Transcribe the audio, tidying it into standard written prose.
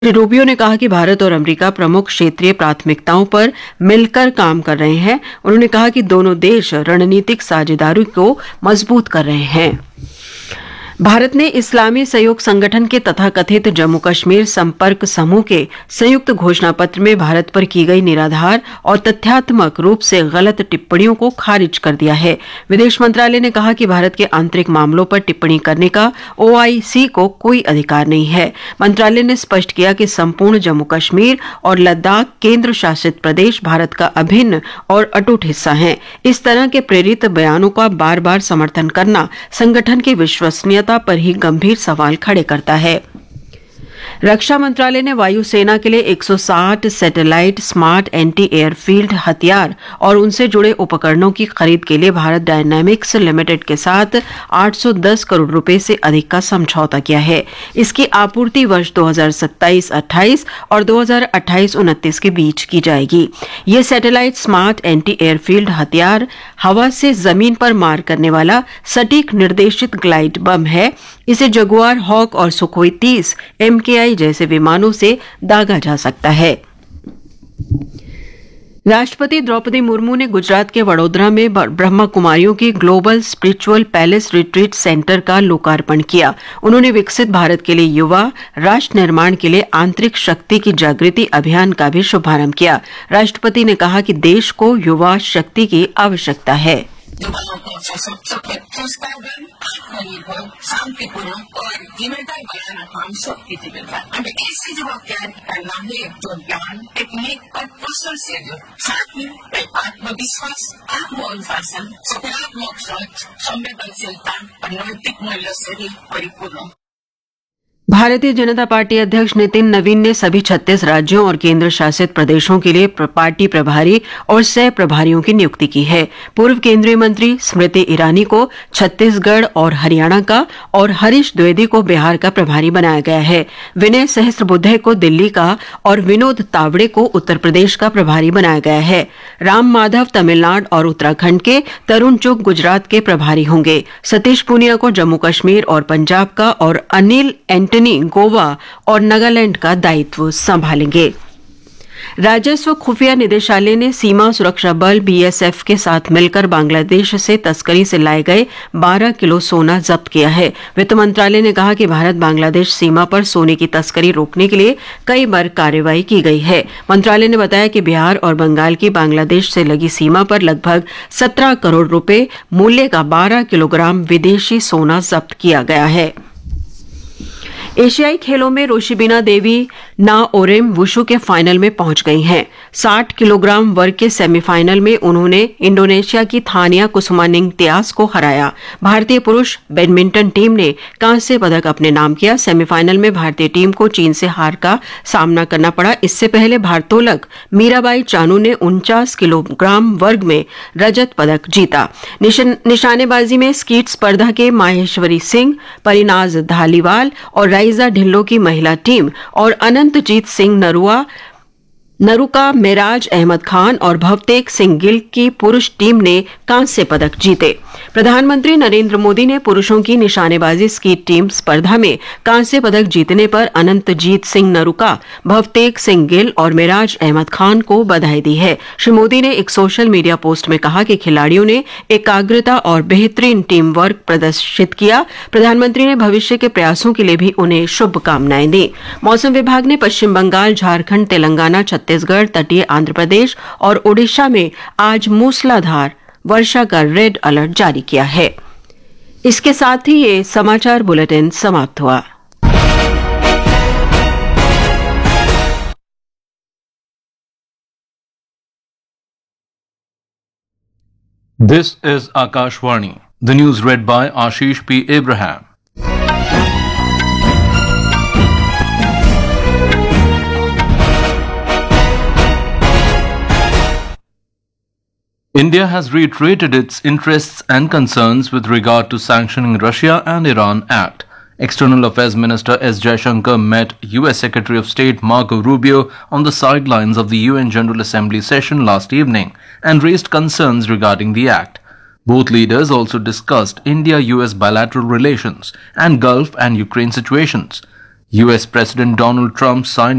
Shri Rubio ने कहा कि भारत और अमेरिका प्रमुख क्षेत्रीय प्राथमिकताओं पर मिलकर काम कर रहे हैं। उन्होंने कहा कि दोनों देश रणनीतिक साझेदारी को मजबूत कर रहे हैं। भारत ने इस्लामी सहयोग संगठन के तथाकथित जम्मू कश्मीर संपर्क समूह के संयुक्त घोषणा पत्र में भारत पर की गई निराधार और तथ्यात्मक रूप से गलत टिप्पणियों को खारिज कर दिया है। विदेश मंत्रालय ने कहा कि भारत के आंतरिक मामलों पर टिप्पणी करने का ओआईसी को कोई अधिकार नहीं है। मंत्रालय ने स्पष्ट किया कि संपूर्ण जम्मू कश्मीर और लद्दाख केंद्र शासित प्रदेश भारत का अभिन्न और अटूट हिस्सा हैं। इस तरह के प्रेरित बयानों का बार बार समर्थन करना संगठन की विश्वसनीयता पर ही गंभीर सवाल खड़े करता है। रक्षा मंत्रालय ने वायुसेना के लिए 160 सैटेलाइट स्मार्ट एंटी एयरफील्ड हथियार और उनसे जुड़े उपकरणों की खरीद के लिए भारत डायनामिक्स लिमिटेड के साथ 810 करोड़ रुपए से अधिक का समझौता किया है। इसकी आपूर्ति वर्ष 2027-28 और 2028-29 के बीच की जाएगी। ये सैटेलाइट स्मार्ट एंटी एयरफील्ड हथियार हवा से जमीन पर मार करने वाला सटीक निर्देशित ग्लाइड बम है। इसे जगुआर, हॉक और सुखोई 30 MKI जैसे विमानों से दागा जा सकता है। राष्ट्रपति द्रौपदी मुर्मू ने गुजरात के वडोदरा में ब्रह्मा कुमारियों की global spiritual palace retreat centre का लोकार्पण किया। उन्होंने विकसित भारत के लिए युवा राष्ट्र निर्माण के लिए आंतरिक शक्ति की जागृति अभियान का भी शुभारंभ किया। राष्ट्रपति ने कहा कि देश को युवा शक्ति की आवश्यकता है। युवाओं को सशक्त, प्रतिस्पर्धी, आत्मनिर्भर, शांतिपूर्ण और जिम्मेदार बनाना हम सबकी जिम्मेदारी। हमें ऐसी युवा तैयार करना है जो ज्ञान, टेक्निक और कौशल से साथ में आत्मविश्वास, आत्मअनुशासन, सकारात्मक सोच, संवेदनशीलता और नैतिक मूल्य से भी परिपूर्ण। भारतीय जनता पार्टी अध्यक्ष नितिन नवीन ने सभी 36 राज्यों और केंद्र शासित प्रदेशों के लिए पार्टी प्रभारी और सह प्रभारियों की नियुक्ति की है। पूर्व केंद्रीय मंत्री स्मृति ईरानी को छत्तीसगढ़ और हरियाणा का और हरीश द्विवेदी को बिहार का प्रभारी बनाया गया है। विनय सहस्त्रबुद्धे को दिल्ली का और विनोद तावड़े को उत्तर प्रदेश का प्रभारी बनाया गया है। राम माधव तमिलनाडु और उत्तराखंड के, तरुण चुग गुजरात के प्रभारी होंगे। सतीश पूनिया को जम्मू कश्मीर और पंजाब का और अनिल एंटनी गोवा और नागालैंड का दायित्व संभालेंगे। राजस्व खुफिया निदेशालय ने सीमा सुरक्षा बल BSF के साथ मिलकर बांग्लादेश से तस्करी से लाए गए 12 किलो सोना जब्त किया है। वित्त मंत्रालय ने कहा कि भारत बांग्लादेश सीमा पर सोने की तस्करी रोकने के लिए कई बार कार्रवाई की गई है। मंत्रालय ने बताया कि बिहार और बंगाल की बांग्लादेश से लगी सीमा पर लगभग 17 करोड़ रुपए मूल्य का 12 किलोग्राम विदेशी सोना जब्त किया गया है। एशियाई खेलों में रोशिबिना देवी नाओरेम वुशु के फाइनल में पहुंच गई हैं। 60 किलोग्राम वर्ग के सेमीफाइनल में उन्होंने इंडोनेशिया की थानिया कुसुमानिंगतियास को हराया। भारतीय पुरुष बैडमिंटन टीम ने कांस्य पदक अपने नाम किया। सेमीफाइनल में भारतीय टीम को चीन से हार का सामना करना पड़ा। इससे पहले भारोत्तोलक मीराबाई चानू ने 49 किलोग्राम वर्ग में रजत पदक जीता। निशानेबाजी में स्कीट स्पर्धा के माहेश्वरी सिंह, परिनाज धालीवाल और राइजा ढिल्लो की महिला टीम और अनंतजीत सिंह नरुका, मेराज अहमद खान और भवतेक सिंह गिल की पुरुष टीम ने कांस्य पदक जीते। प्रधानमंत्री नरेंद्र मोदी ने पुरुषों की निशानेबाजी स्कीट टीम स्पर्धा में कांस्य पदक जीतने पर अनंतजीत सिंह नरुका, भवतेक सिंह गिल और मेराज अहमद खान को बधाई दी है। श्री मोदी ने एक सोशल मीडिया पोस्ट में कहा कि खिलाड़ियों ने एकाग्रता और बेहतरीन टीम वर्क प्रदर्शित किया। प्रधानमंत्री ने भविष्य के प्रयासों के लिए भी उन्हें शुभकामनाएं दी। मौसम विभाग ने पश्चिम बंगाल, झारखंड, तेलंगाना, छत्तीसगढ़, तटीय आंध्र प्रदेश और ओडिशा में आज मूसलाधार वर्षा का रेड अलर्ट जारी किया है। इसके साथ ही ये समाचार बुलेटिन समाप्त हुआ। This is Akashvani. The news read by Ashish P. Abraham. India has reiterated its interests and concerns with regard to sanctioning Russia and Iran Act. External Affairs Minister S. Jaishankar met U.S. Secretary of State Marco Rubio on the sidelines of the UN General Assembly session last evening and raised concerns regarding the act. Both leaders also discussed India-US bilateral relations and Gulf and Ukraine situations. US President Donald Trump signed